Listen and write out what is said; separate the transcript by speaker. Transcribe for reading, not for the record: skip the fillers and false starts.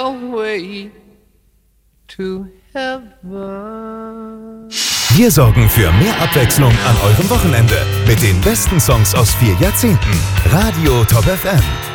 Speaker 1: way to heaven.
Speaker 2: Wir sorgen für mehr Abwechslung an eurem Wochenende mit den besten Songs aus 4 Jahrzehnten. Radio Top FM.